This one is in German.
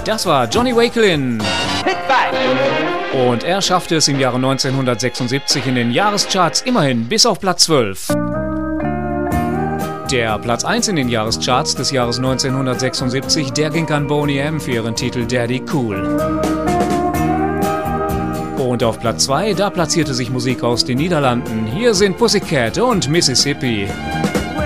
Das war Johnny Wakelin. Und er schaffte es im Jahre 1976 in den Jahrescharts immerhin bis auf Platz 12. Der Platz 1 in den Jahrescharts des Jahres 1976, der ging an Boney M. für ihren Titel Daddy Cool. Und auf Platz 2, da platzierte sich Musik aus den Niederlanden. Hier sind Pussycat und Mississippi.